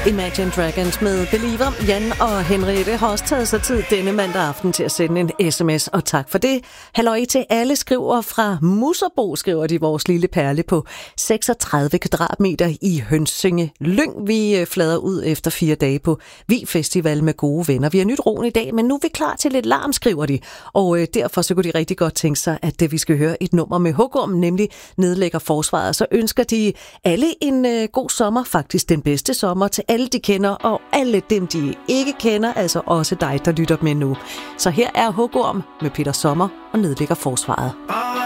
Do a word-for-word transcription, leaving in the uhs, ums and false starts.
Imagine Dragons med Believer. Jan og Henriette har også taget sig tid denne mandag aften til at sende en sms, og tak for det. Halløj til alle, skriver fra Muserbo, skriver de, vores lille perle på seksogtredive kvadratmeter i Hønsinge Lyng. Vi flader ud efter fire dage på Vi Festival med gode venner. Vi har nyt roen i dag, men nu er vi klar til lidt larm, skriver de. Og øh, derfor så kunne de rigtig godt tænke sig, at det, vi skal høre et nummer med Hugorm, nemlig Nedlægger Forsvaret. Så ønsker de alle en øh, god sommer, faktisk den bedste sommer til alle de kender, og alle dem de ikke kender, altså også dig, der lytter med nu. Så her er Hugorm med Peter Sommer og Nedlægger Forsvaret.